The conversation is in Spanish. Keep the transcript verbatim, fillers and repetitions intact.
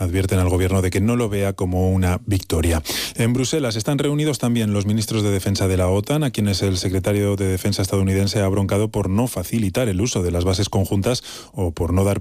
advierten al gobierno de que no lo vea como una victoria. En Bruselas están reunidos también los ministros de defensa de la OTAN, a quienes el secretario de defensa estadounidense ha broncado por no facilitar el uso de las bases conjuntas o por no dar